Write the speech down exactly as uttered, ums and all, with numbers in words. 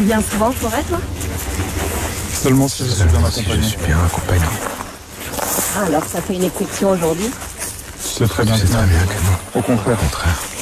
Tu viens souvent en forêt, toi? Seulement si je suis bien accompagné. Je suis bien accompagné. Ah, alors ça fait une exception aujourd'hui? Tu sais très bien Tu sais que non. très bien que non. Au contraire. Au contraire.